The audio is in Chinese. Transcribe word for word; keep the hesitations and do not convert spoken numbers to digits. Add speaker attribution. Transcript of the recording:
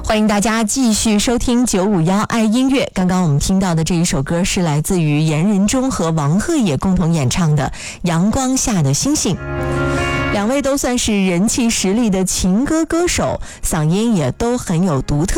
Speaker 1: 欢迎大家继续收听九五一爱音乐。刚刚我们听到的这一首歌是来自于严仁中和王鹤野共同演唱的《阳光下的星星》。两位都算是人气实力的情歌歌手，嗓音也都很有独特